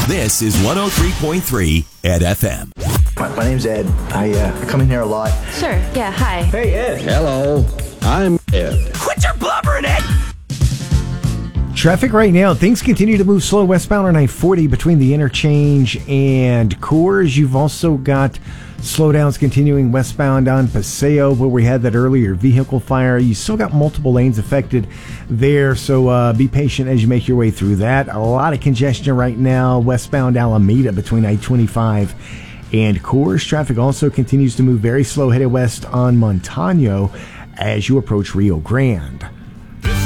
This is 103.3 Ed FM. My name's Ed. I come in here a lot. Sure. Yeah, hi. Hey, Ed. Hello, I'm Ed. Quit your blubbering, Ed! Traffic right now, things continue to move slow westbound on I-40 between the interchange and Coors. You've also got slowdowns continuing westbound on Paseo, where we had that earlier vehicle fire. You still got multiple lanes affected there, so be patient as you make your way through that. A lot of congestion right now westbound Alameda between I-25 and Coors. Traffic also continues to move very slow headed west on Montano as you approach Rio Grande.